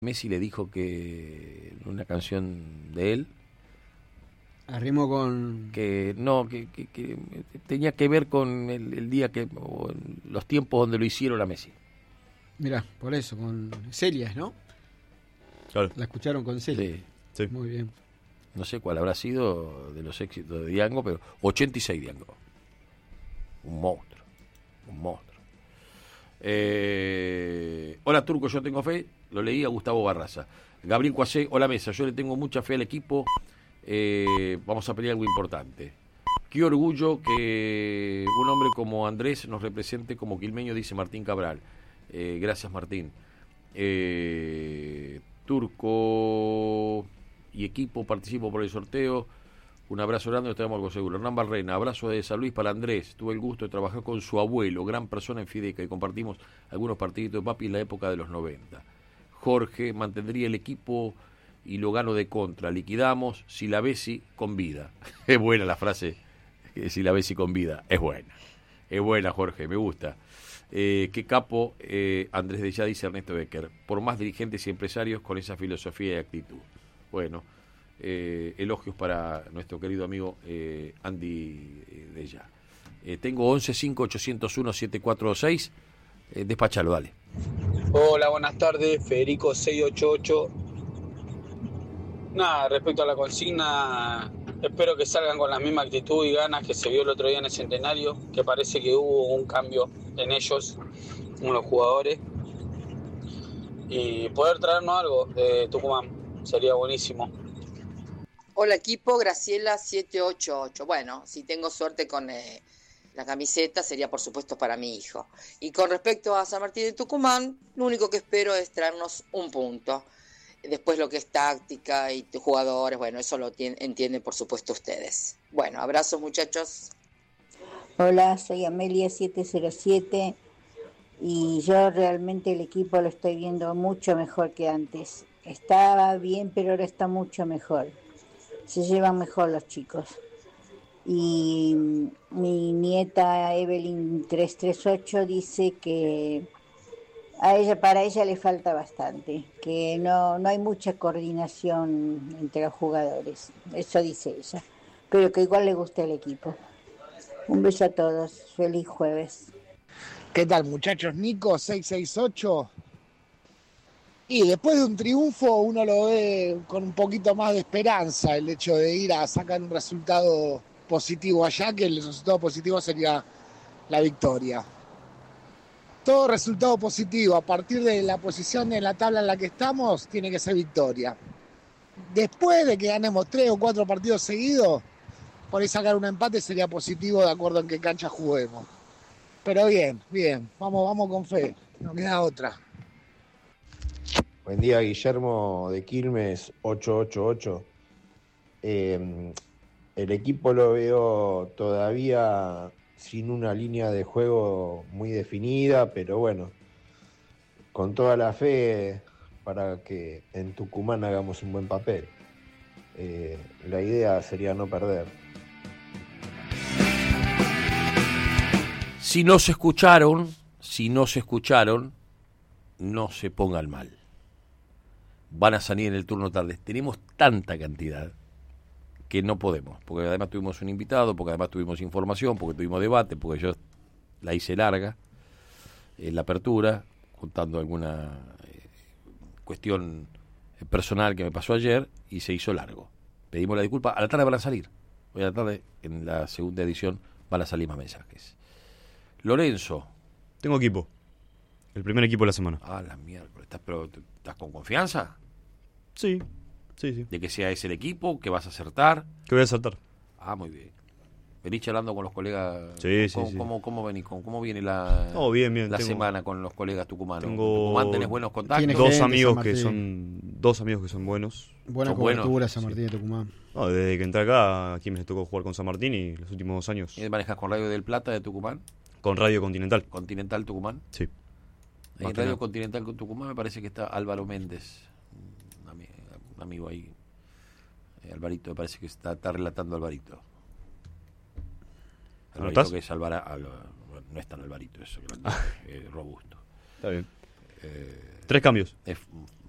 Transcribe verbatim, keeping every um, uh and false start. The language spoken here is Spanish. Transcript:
Messi le dijo que una canción de él arrimó con que no que, que, que tenía que ver con el, el día que o los tiempos donde lo hicieron a Messi. Mirá, por eso con Celia, ¿no? Claro. La escucharon con Celia. Sí. Sí. Muy bien. No sé cuál habrá sido de los éxitos de Diango, pero ochenta y seis Diango. Un monstruo, un monstruo. Eh, hola Turco, yo tengo fe. Lo leí a Gustavo Barraza. Gabriel Cuacé, hola mesa, yo le tengo mucha fe al equipo. Eh, vamos a pelear algo importante. Qué orgullo que un hombre como Andrés nos represente como quilmeño, dice Martín Cabral. Eh, gracias Martín. Eh, Turco y equipo, participo por el sorteo. Un abrazo grande, nos tenemos algo seguro. Hernán Barrena, abrazo de San Luis para Andrés. Tuve el gusto de trabajar con su abuelo, gran persona en Fideca, y compartimos algunos partiditos de papi en la época de los noventa. Jorge, mantendría el equipo y lo gano de contra. Liquidamos si la Bessi con vida. Es buena la frase, si la Bessi con vida. Es buena. Es buena, Jorge, me gusta. Eh, qué capo, eh, Andrés de Ya, dice Ernesto Becker. Por más dirigentes y empresarios con esa filosofía y actitud. Bueno, eh, elogios para nuestro querido amigo eh, Andy eh, de Ya. Eh, tengo once cinco ochocientos uno siete cuatro dos seis. Eh, despachalo, dale. Hola, buenas tardes, Federico seiscientos ochenta y ocho. Nada, respecto a la consigna, espero que salgan con la misma actitud y ganas que se vio el otro día en el Centenario, que parece que hubo un cambio en ellos, en los jugadores, y poder traernos algo de Tucumán, sería buenísimo. Hola equipo, Graciela siete ocho ocho. Bueno, si tengo suerte con eh, la camiseta sería por supuesto para mi hijo. Y con respecto a San Martín de Tucumán, lo único que espero es traernos un punto. Después lo que es táctica y jugadores, bueno, eso lo tien- entienden por supuesto ustedes. Bueno, abrazos muchachos. Hola, soy Amelia siete cero siete y yo realmente el equipo lo estoy viendo mucho mejor que antes. Estaba bien, pero ahora está mucho mejor. Se llevan mejor los chicos. Y mi nieta Evelyn tres tres ocho dice que a ella, para ella le falta bastante, que no, no hay mucha coordinación entre los jugadores. Eso dice ella. Pero que igual le gusta el equipo. Un beso a todos. Feliz jueves. ¿Qué tal, muchachos? Nico seiscientos sesenta y ocho. Y después de un triunfo uno lo ve con un poquito más de esperanza, el hecho de ir a sacar un resultado positivo allá, que el resultado positivo sería la victoria. Todo resultado positivo a partir de la posición en la tabla en la que estamos tiene que ser victoria. Después de que ganemos tres o cuatro partidos seguidos, por ahí sacar un empate sería positivo de acuerdo en qué cancha juguemos. Pero bien, bien, vamos, vamos con fe, no queda otra. Buen día, Guillermo de Quilmes ochocientos ochenta y ocho. Eh, el equipo lo veo todavía sin una línea de juego muy definida, pero bueno, con toda la fe para que en Tucumán hagamos un buen papel. Eh, la idea sería no perder. Si no se escucharon, si no se escucharon, no se pongan mal. Van a salir en el turno tarde. Tenemos tanta cantidad que no podemos, porque además tuvimos un invitado, porque además tuvimos información, porque tuvimos debate, porque yo la hice larga, en la apertura, contando alguna eh, cuestión personal que me pasó ayer, y se hizo largo. Pedimos la disculpa. A la tarde van a salir. Hoy a la tarde, en la segunda edición, van a salir más mensajes. Lorenzo. Tengo equipo. El primer equipo de la semana. Ah, la mierda. ¿Estás, pero, ¿Estás con confianza? Sí, sí, sí. ¿De que sea ese el equipo? ¿Que vas a acertar? Que voy a acertar. Ah, muy bien. ¿Venís charlando con los colegas? Sí, ¿Cómo, sí, sí. ¿Cómo, cómo venís? ¿Cómo, cómo viene la, oh, bien, bien. la tengo, semana con los colegas tucumanos? Tengo ¿Tucumán tenés buenos contactos? Dos gente, amigos San que Martín. son dos amigos que son buenos. Buena Son cobertura buenos. San Martín de Tucumán. No, desde que entré acá, aquí me tocó jugar con San Martín y los últimos dos años ¿Y manejas con Radio del Plata de Tucumán? con Radio Continental. ¿Continental Tucumán? Sí. En Más que Radio nada. Continental Tucumán me parece que está Álvaro Méndez, un, ami- un amigo ahí. Eh, Alvarito, me parece que está, está relatando Alvarito. ¿No Alvarito estás? que es Alvara, Al- no es tan Alvarito, es grande, Ah. eh, robusto. Está bien. Eh, Tres cambios. es